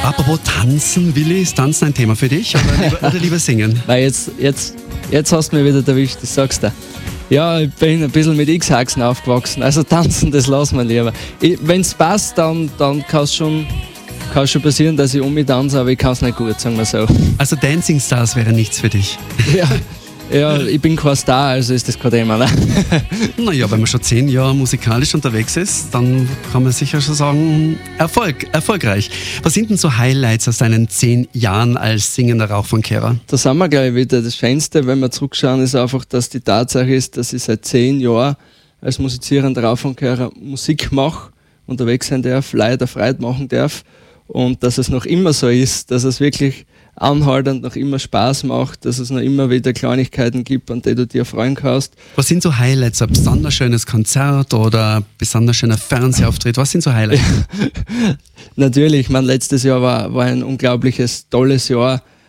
Apropos Tanzen, Willi, ist Tanzen ein Thema für dich oder lieber singen? Weil jetzt hast du mich wieder erwischt, ich sag's dir. Ja, ich bin ein bisschen mit X-Haxen aufgewachsen, also tanzen, das lassen wir lieber. Wenn es passt, dann kann es schon passieren, dass ich um mich tanze, aber ich kann es nicht gut, sagen wir so. Also Dancing Stars wäre nichts für dich? Ja, ich bin kein Star, also ist das kein Thema. Ne? Naja, wenn man schon 10 Jahre musikalisch unterwegs ist, dann kann man sicher schon sagen, erfolgreich. Was sind denn so Highlights aus deinen 10 Jahren als singender Rauchfangkehrer? Da sind wir gleich wieder. Das Schönste, wenn wir zurückschauen, ist einfach, dass die Tatsache ist, dass ich seit 10 Jahren als musizierender Rauchfangkehrer Musik mache, unterwegs sein darf, Leute Freude machen darf und dass es noch immer so ist, dass es wirklich anhaltend noch immer Spaß macht, dass es noch immer wieder Kleinigkeiten gibt, an die du dir freuen kannst. Was sind so Highlights? Ein besonders schönes Konzert oder ein besonders schöner Fernsehauftritt? Was sind so Highlights? Natürlich, mein letztes Jahr war ein unglaubliches, tolles Jahr.